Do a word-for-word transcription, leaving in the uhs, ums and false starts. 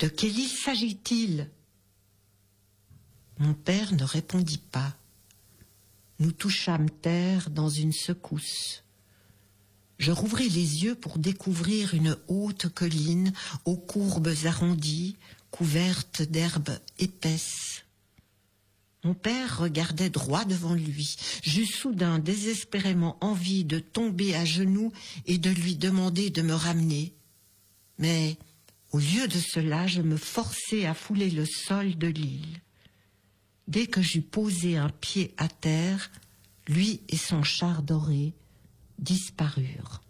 De quelle île s'agit-il? Mon père ne répondit pas. Nous touchâmes terre dans une secousse. Je rouvris les yeux pour découvrir une haute colline aux courbes arrondies, couverte d'herbes épaisses. Mon père regardait droit devant lui. J'eus soudain désespérément envie de tomber à genoux et de lui demander de me ramener. Mais au lieu de cela, je me forçai à fouler le sol de l'île. Dès que j'eus posé un pied à terre, lui et son char doré disparurent.